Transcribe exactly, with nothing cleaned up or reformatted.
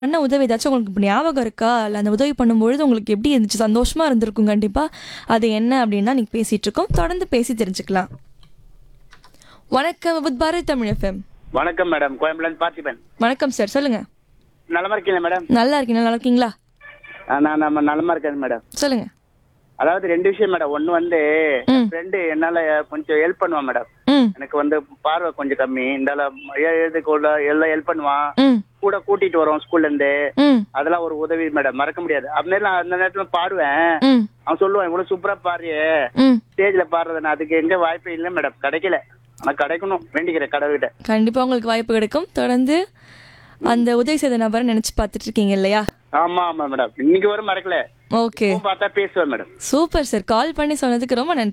பண்ண உதவி ஏதாச்சும் உங்களுக்கு இப்ப ஞாபகம் இருக்கா? இல்ல அந்த உதவி பண்ணும்பொழுது உங்களுக்கு எப்படி இருந்துச்சு? சந்தோஷமா இருந்திருக்கும் கண்டிப்பா. அது என்ன அப்டின்னா நீங்க பேசிட்டு இருக்கோம். தொடர்ந்து பேசி தெரிஞ்சுக்கலாம். வணக்கம் வித் பாரதி தமிழ் எஃப்எம். வணக்கம் மேடம். கோயம்புலேருந்து பார்த்திபன். வணக்கம் சார். சொல்லுங்க. நலமா இருக்கீங்களா மேடம்? நல்லா இருக்கீங்க. நல்லா இருக்கீங்களா? ஆ, நான் நம்ம நலமா இருக்கேன் மேடம். சொல்லுங்க. அதாவது ரெண்டு விஷயம் மேடம். ஒன்று வந்து ம். ஃப்ரெண்டு என்னால் கொஞ்சம் ஹெல்ப் பண்ணுவான் மேடம். ம். எனக்கு வந்து பார்வை கொஞ்சம் கம்மி. இந்த எழுதுக்குள்ள எல்லாம் ஹெல்ப் பண்ணுவான். ம். கூட கூட்டிட்டு வருவான் ஸ்கூல்லேருந்து. ம். அதெல்லாம் ஒரு உதவி மேடம், மறக்க முடியாது. அப்படியே நான் அந்த நேரத்தில் பாடுவேன். ம். அவன் சொல்லுவான், இவ்வளோ சூப்பராக பாடுறியே, ம். ஸ்டேஜில் பாடுறது. நான் அதுக்கு எங்கே வாய்ப்பு இல்லை மேடம், கிடைக்கல. ஆனால் கிடைக்கணும் வேண்டிக்கிறேன் கடவுள்கிட்ட. கண்டிப்பா உங்களுக்கு வாய்ப்பு கிடைக்கும். தொடர்ந்து அந்த உதவி செய்த நபரை நினைச்சு பார்த்துட்டு இருக்கீங்க இல்லையா? ஆமா ஆமா மேடம். இன்னைக்கு வரும் மறக்கல. ஓகே. பார்த்தா பேசுவேன் மேடம். Super sir. கால் பண்ணி சொன்னதுக்கு ரொம்ப நன்றி.